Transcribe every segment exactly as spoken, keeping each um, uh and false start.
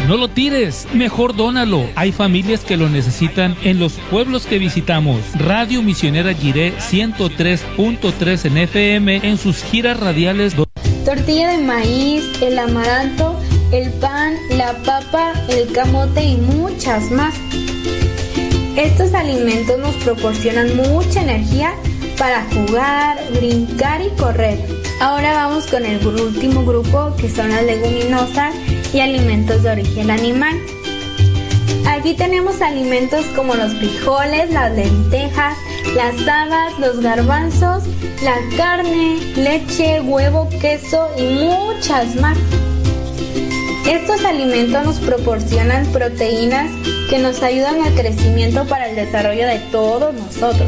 No lo tires, mejor dónalo. Hay familias que lo necesitan en los pueblos que visitamos. Radio Misionera Jiré ciento tres punto tres en F M en sus giras radiales. Tortilla de maíz, el amaranto, el pan, la papa, el camote y muchas más. Estos alimentos nos proporcionan mucha energía para jugar, brincar y correr. Ahora vamos con el último grupo, que son las leguminosas y alimentos de origen animal. Aquí tenemos alimentos como los frijoles, las lentejas, las habas, los garbanzos, la carne, leche, huevo, queso y muchas más. Estos alimentos nos proporcionan proteínas que nos ayudan al crecimiento para el desarrollo de todos nosotros.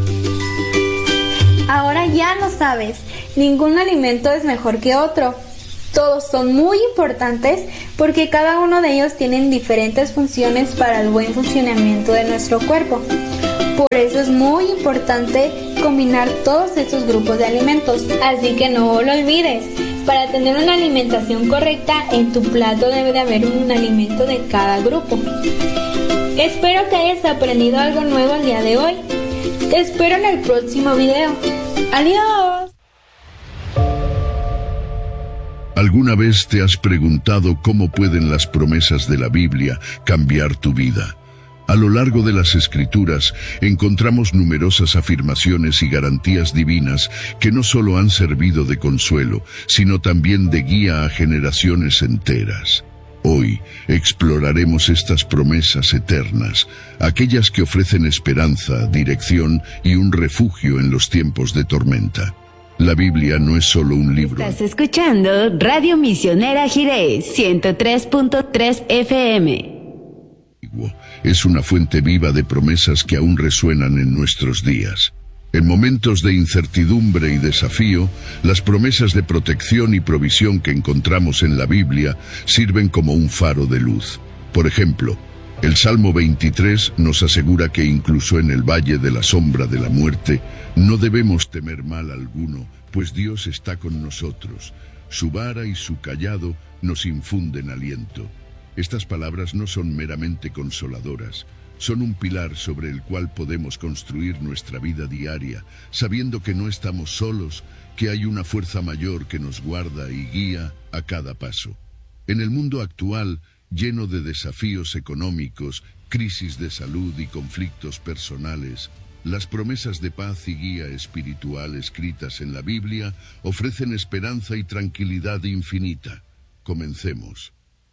Ahora ya lo sabes, ningún alimento es mejor que otro. Todos son muy importantes porque cada uno de ellos tiene diferentes funciones para el buen funcionamiento de nuestro cuerpo. Por eso es muy importante combinar todos estos grupos de alimentos, así que no lo olvides. Para tener una alimentación correcta, en tu plato debe de haber un alimento de cada grupo. Espero que hayas aprendido algo nuevo el día de hoy. Te espero en el próximo video. ¡Adiós! ¿Alguna vez te has preguntado cómo pueden las promesas de la Biblia cambiar tu vida? A lo largo de las Escrituras encontramos numerosas afirmaciones y garantías divinas que no solo han servido de consuelo, sino también de guía a generaciones enteras. Hoy exploraremos estas promesas eternas, aquellas que ofrecen esperanza, dirección y un refugio en los tiempos de tormenta. La Biblia no es solo un libro. Estás escuchando Radio Misionera Jiré ciento tres punto tres F M. Es una fuente viva de promesas que aún resuenan en nuestros días. En momentos de incertidumbre y desafío, las promesas de protección y provisión que encontramos en la Biblia sirven como un faro de luz. Por ejemplo, el Salmo veintitrés nos asegura que incluso en el valle de la sombra de la muerte, no debemos temer mal alguno, pues Dios está con nosotros. Su vara y su cayado nos infunden aliento. Estas palabras no son meramente consoladoras, son un pilar sobre el cual podemos construir nuestra vida diaria, sabiendo que no estamos solos, que hay una fuerza mayor que nos guarda y guía a cada paso. En el mundo actual, lleno de desafíos económicos, crisis de salud y conflictos personales, las promesas de paz y guía espiritual escritas en la Biblia ofrecen esperanza y tranquilidad infinita. Comencemos.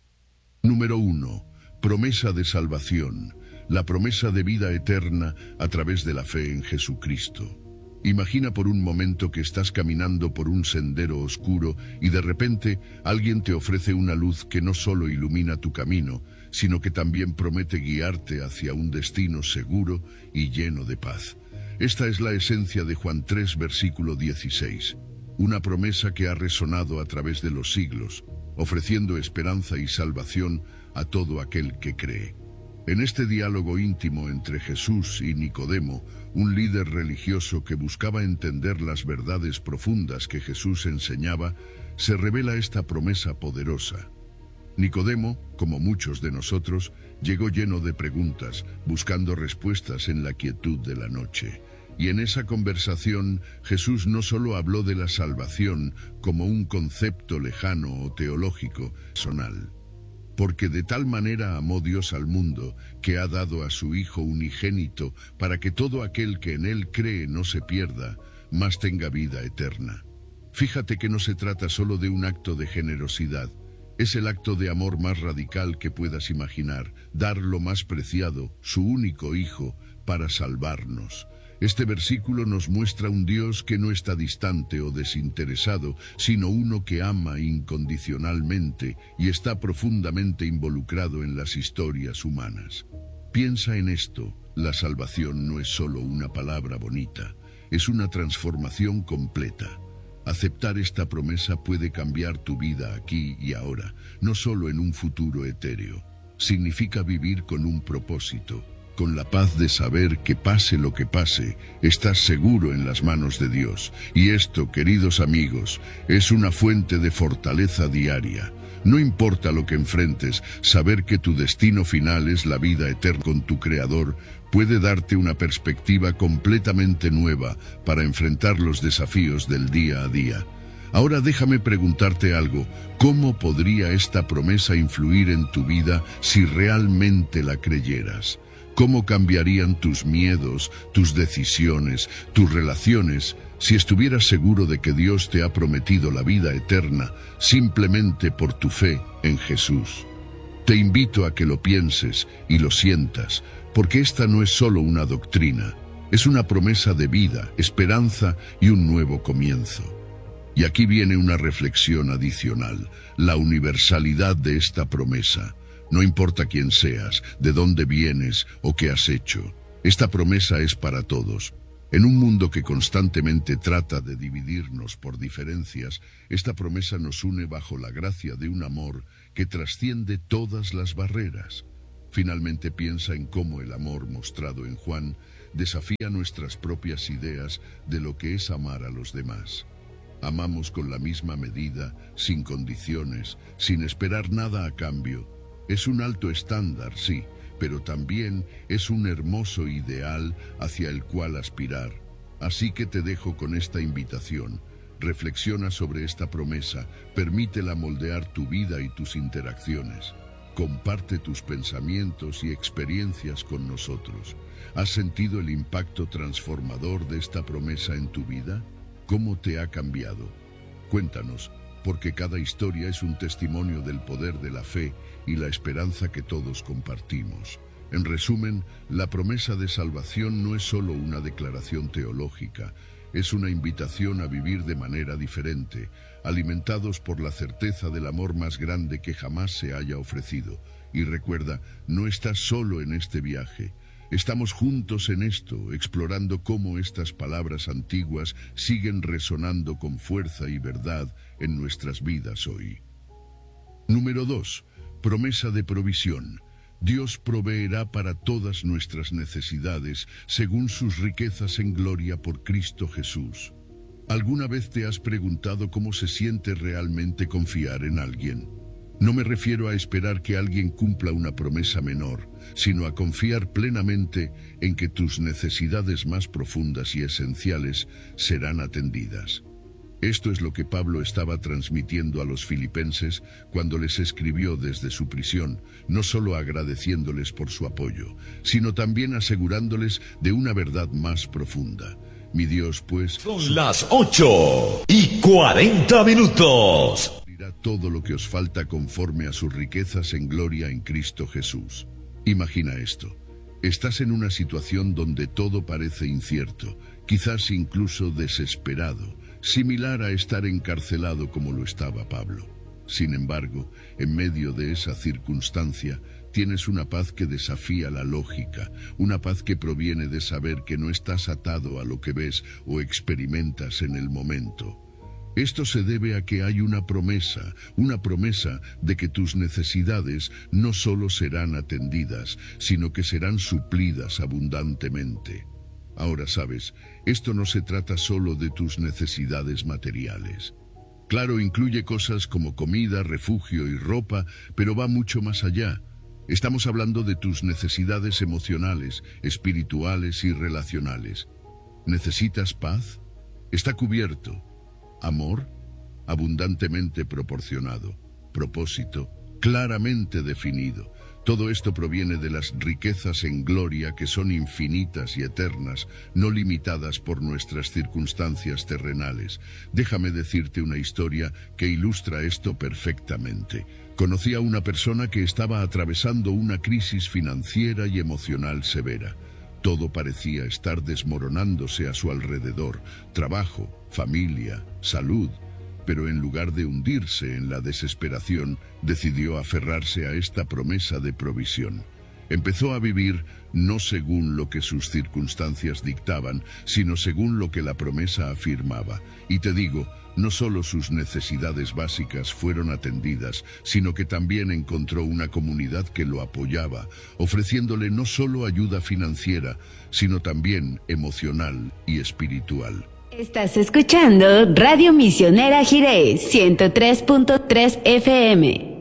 Número uno. Promesa de salvación. La promesa de vida eterna a través de la fe en Jesucristo. Imagina por un momento que estás caminando por un sendero oscuro y de repente alguien te ofrece una luz que no solo ilumina tu camino, sino que también promete guiarte hacia un destino seguro y lleno de paz. Esta es la esencia de Juan tres, versículo dieciséis. Una promesa que ha resonado a través de los siglos, ofreciendo esperanza y salvación a todo aquel que cree. En este diálogo íntimo entre Jesús y Nicodemo, un líder religioso que buscaba entender las verdades profundas que Jesús enseñaba, se revela esta promesa poderosa. Nicodemo, como muchos de nosotros, llegó lleno de preguntas, buscando respuestas en la quietud de la noche. Y en esa conversación, Jesús no solo habló de la salvación como un concepto lejano o teológico, personal. Porque de tal manera amó Dios al mundo, que ha dado a su Hijo unigénito, para que todo aquel que en Él cree no se pierda, mas tenga vida eterna. Fíjate que no se trata solo de un acto de generosidad, es el acto de amor más radical que puedas imaginar, dar lo más preciado, su único Hijo, para salvarnos. Este versículo nos muestra un Dios que no está distante o desinteresado, sino uno que ama incondicionalmente y está profundamente involucrado en las historias humanas. Piensa en esto, la salvación no es solo una palabra bonita, es una transformación completa. Aceptar esta promesa puede cambiar tu vida aquí y ahora, no solo en un futuro etéreo. Significa vivir con un propósito, con la paz de saber que pase lo que pase, estás seguro en las manos de Dios. Y esto, queridos amigos, es una fuente de fortaleza diaria, No importa lo que enfrentes, saber que tu destino final es la vida eterna con tu Creador puede darte una perspectiva completamente nueva para enfrentar los desafíos del día a día. Ahora déjame preguntarte algo. ¿Cómo podría esta promesa influir en tu vida si realmente la creyeras? ¿Cómo cambiarían tus miedos, tus decisiones, tus relaciones si estuvieras seguro de que Dios te ha prometido la vida eterna simplemente por tu fe en Jesús? Te invito a que lo pienses y lo sientas, porque esta no es solo una doctrina, es una promesa de vida, esperanza y un nuevo comienzo. Y aquí viene una reflexión adicional, la universalidad de esta promesa. No importa quién seas, de dónde vienes o qué has hecho, esta promesa es para todos. En un mundo que constantemente trata de dividirnos por diferencias, esta promesa nos une bajo la gracia de un amor que trasciende todas las barreras. Finalmente piensa en cómo el amor mostrado en Juan desafía nuestras propias ideas de lo que es amar a los demás. Amamos con la misma medida, sin condiciones, sin esperar nada a cambio. Es un alto estándar, sí, pero también es un hermoso ideal hacia el cual aspirar. Así que te dejo con esta invitación. Reflexiona sobre esta promesa, permítela moldear tu vida y tus interacciones. Comparte tus pensamientos y experiencias con nosotros. ¿Has sentido el impacto transformador de esta promesa en tu vida? ¿Cómo te ha cambiado? Cuéntanos, porque cada historia es un testimonio del poder de la fe y la esperanza que todos compartimos. En resumen, la promesa de salvación no es solo una declaración teológica, es una invitación a vivir de manera diferente, alimentados por la certeza del amor más grande que jamás se haya ofrecido. Y recuerda, no estás solo en este viaje. Estamos juntos en esto, explorando cómo estas palabras antiguas siguen resonando con fuerza y verdad en nuestras vidas hoy. Número dos. Promesa de provisión. Dios proveerá para todas nuestras necesidades según sus riquezas en gloria por Cristo Jesús. ¿Alguna vez te has preguntado cómo se siente realmente confiar en alguien? No me refiero a esperar que alguien cumpla una promesa menor, sino a confiar plenamente en que tus necesidades más profundas y esenciales serán atendidas. Esto es lo que Pablo estaba transmitiendo a los filipenses cuando les escribió desde su prisión, no solo agradeciéndoles por su apoyo, sino también asegurándoles de una verdad más profunda. Mi Dios, pues... Son las ocho y cuarenta minutos. Todo lo que os falta conforme a sus riquezas en gloria en Cristo Jesús. Imagina esto. Estás en una situación donde todo parece incierto, quizás incluso desesperado, similar a estar encarcelado como lo estaba Pablo. Sin embargo, en medio de esa circunstancia, tienes una paz que desafía la lógica, una paz que proviene de saber que no estás atado a lo que ves o experimentas en el momento. Esto se debe a que hay una promesa, una promesa de que tus necesidades no solo serán atendidas, sino que serán suplidas abundantemente. Ahora sabes, esto no se trata solo de tus necesidades materiales. Claro, incluye cosas como comida, refugio y ropa, pero va mucho más allá. Estamos hablando de tus necesidades emocionales, espirituales y relacionales. ¿Necesitas paz? Está cubierto. Amor, abundantemente proporcionado. Propósito, claramente definido. Todo esto proviene de las riquezas en gloria que son infinitas y eternas, no limitadas por nuestras circunstancias terrenales. Déjame decirte una historia que ilustra esto perfectamente. Conocí a una persona que estaba atravesando una crisis financiera y emocional severa. Todo parecía estar desmoronándose a su alrededor: trabajo, familia, salud. Pero en lugar de hundirse en la desesperación, decidió aferrarse a esta promesa de provisión. Empezó a vivir no según lo que sus circunstancias dictaban, sino según lo que la promesa afirmaba. Y te digo, no solo sus necesidades básicas fueron atendidas, sino que también encontró una comunidad que lo apoyaba, ofreciéndole no solo ayuda financiera, sino también emocional y espiritual. Estás escuchando Radio Misionera Jiré ciento tres punto tres F M.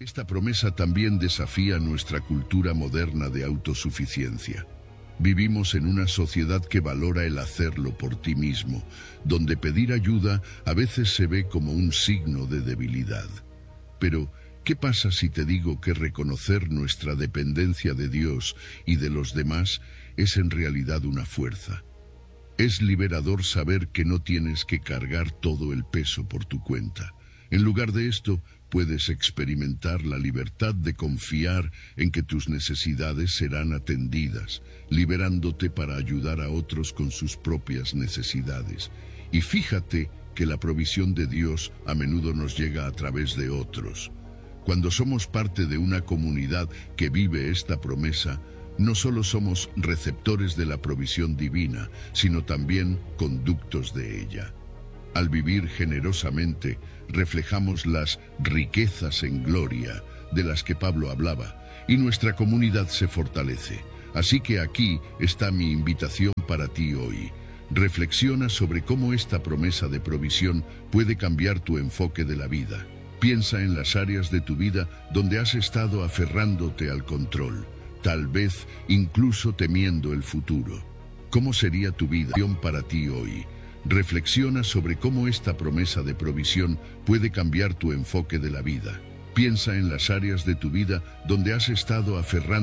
esta promesa también desafía nuestra cultura moderna de autosuficiencia. Vivimos en una sociedad que valora el hacerlo por ti mismo, donde pedir ayuda a veces se ve como un signo de debilidad. Pero, ¿qué pasa si te digo que reconocer nuestra dependencia de Dios y de los demás es en realidad una fuerza? Es liberador saber que no tienes que cargar todo el peso por tu cuenta. En lugar de esto, puedes experimentar la libertad de confiar en que tus necesidades serán atendidas, liberándote para ayudar a otros con sus propias necesidades. Y fíjate que la provisión de Dios a menudo nos llega a través de otros. Cuando somos parte de una comunidad que vive esta promesa, no solo somos receptores de la provisión divina, sino también conductos de ella. Al vivir generosamente, reflejamos las riquezas en gloria de las que Pablo hablaba, y nuestra comunidad se fortalece. Así que aquí está mi invitación para ti hoy. Reflexiona sobre cómo esta promesa de provisión puede cambiar tu enfoque de la vida. Piensa en las áreas de tu vida donde has estado aferrándote al control, tal vez incluso temiendo el futuro. ¿Cómo sería tu vida para ti hoy? Reflexiona sobre cómo esta promesa de provisión puede cambiar tu enfoque de la vida. Piensa en las áreas de tu vida donde has estado aferrándote